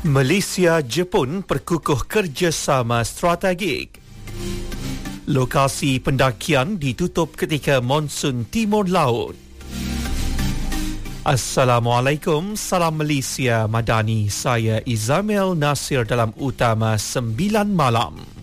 Malaysia-Jepun perkukuh kerjasama strategik. Lokasi pendakian ditutup ketika monsun Timur Laut. Assalamualaikum, salam Malaysia Madani. Saya Izamil Nasir dalam Utama 9 Malam.